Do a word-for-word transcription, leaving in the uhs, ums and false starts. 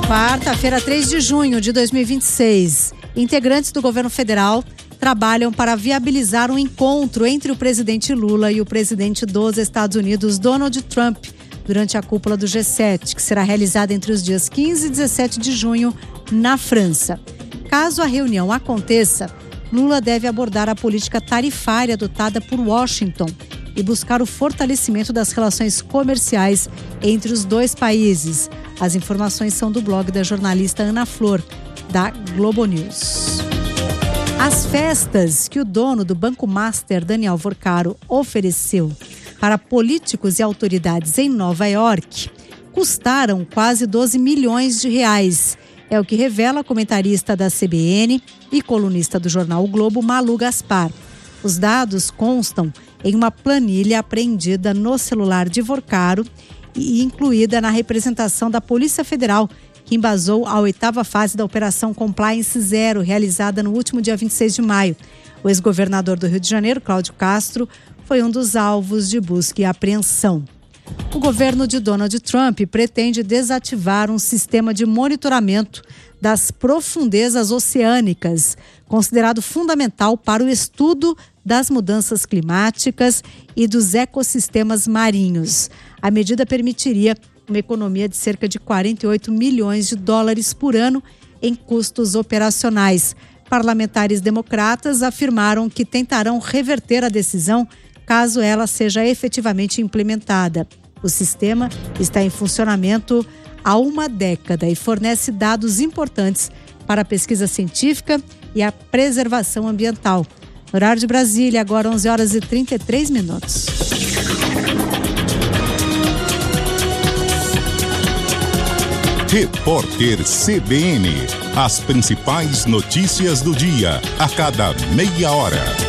Quarta-feira, três de junho de dois mil e vinte e seis. Integrantes do governo federal trabalham para viabilizar um encontro entre o presidente Lula e o presidente dos Estados Unidos, Donald Trump, durante a cúpula do G sete, que será realizada entre os dias quinze e dezessete de junho, na França. Caso a reunião aconteça, Lula deve abordar a política tarifária adotada por Washington e buscar o fortalecimento das relações comerciais entre os dois países. As informações são do blog da jornalista Ana Flor, da Globo News. As festas que o dono do Banco Master, Daniel Vorcaro, ofereceu para políticos e autoridades em Nova York custaram quase doze milhões de reais. É o que revela a comentarista da C B N e colunista do jornal O Globo, Malu Gaspar. Os dados constam em uma planilha apreendida no celular de Vorcaro e incluída na representação da Polícia Federal, que embasou a oitava fase da Operação Compliance Zero, realizada no último dia vinte e seis de maio. O ex-governador do Rio de Janeiro, Cláudio Castro, foi um dos alvos de busca e apreensão. O governo de Donald Trump pretende desativar um sistema de monitoramento das profundezas oceânicas, considerado fundamental para o estudo das mudanças climáticas e dos ecossistemas marinhos. A medida permitiria uma economia de cerca de quarenta e oito milhões de dólares por ano em custos operacionais. Parlamentares democratas afirmaram que tentarão reverter a decisão caso ela seja efetivamente implementada. O sistema está em funcionamento há uma década e fornece dados importantes para a pesquisa científica e a preservação ambiental. No horário de Brasília, agora onze horas e trinta e três minutos. Repórter C B N. As principais notícias do dia, a cada meia hora.